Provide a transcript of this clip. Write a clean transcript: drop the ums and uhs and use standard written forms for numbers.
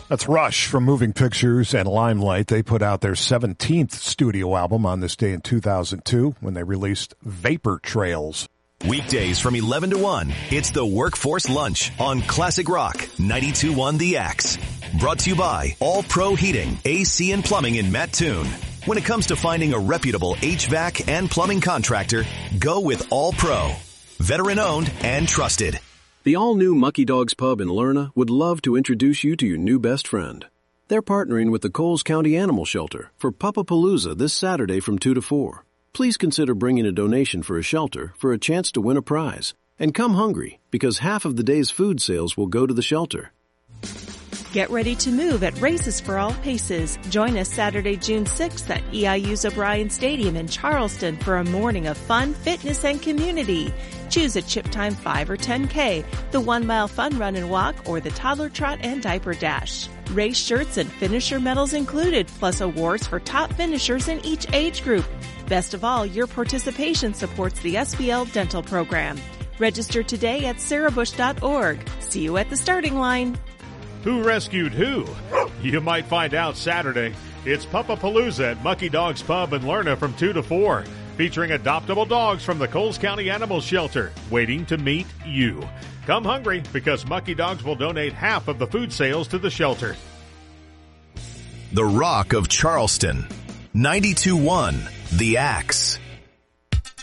That's Rush from Moving Pictures and Limelight. They put out their 17th studio album on this day in 2002 when they released Vapor Trails. Weekdays from 11 to 1, it's the Workforce Lunch on Classic Rock 92.1 The Axe. Brought to you by All Pro Heating, AC and Plumbing in Mattoon. When it comes to finding a reputable HVAC and plumbing contractor, go with All Pro. Veteran owned and trusted. The all-new Mucky Dogs Pub in Lerna would love to introduce you to your new best friend. They're partnering with the Coles County Animal Shelter for Puppapalooza this Saturday from 2 to 4. Please consider bringing a donation for a shelter for a chance to win a prize. And come hungry, because half of the day's food sales will go to the shelter. Get ready to move at Races for All Paces. Join us Saturday, June 6th at EIU's O'Brien Stadium in Charleston for a morning of fun, fitness, and community. Choose a Chip Time 5 or 10K, the 1 mile fun run and walk, or the toddler trot and diaper dash. Race shirts and finisher medals included, plus awards for top finishers in each age group. Best of all, your participation supports the SBL dental program. Register today at sarahbush.org. See you at the starting line. Who rescued who? You might find out Saturday. It's Puppapalooza at Mucky Dogs Pub in Lerna from 2 to 4, featuring adoptable dogs from the Coles County Animal Shelter, waiting to meet you. Come hungry, because Mucky Dogs will donate half of the food sales to the shelter. The Rock of Charleston, 92.1 The Axe.